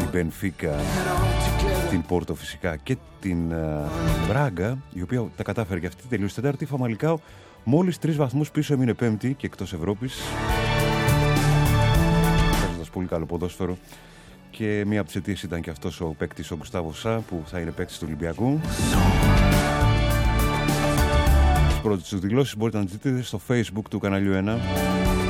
Μπενφίκα, την Πόρτο φυσικά και την Μπράγκα, η οποία τα κατάφερε και αυτή, τελείωσε τέταρτη. Φαμαλικάο μόλις 3 βαθμούς πίσω έμεινε πέμπτη και εκτός Ευρώπης, παίζοντας πολύ καλό ποδόσφαιρο. Και μία από τις αιτίες ήταν και αυτός ο παίκτης, ο Γκουστάβο Σα, που θα είναι παίκτης του Ολυμπιακού. Τις πρώτες του δηλώσεις μπορείτε να τις δείτε στο Facebook του καναλιού 1.